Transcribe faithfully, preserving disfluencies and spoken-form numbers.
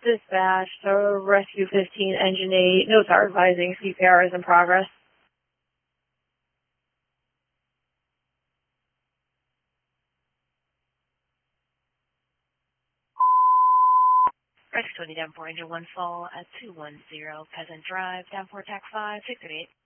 Dispatch to Rescue fifteen, Engine eight. Notes are advising C P R is in progress. Rescue twenty, down four, engine one fall at two one zero, Peasant Drive, down four, tack five, six eight eight.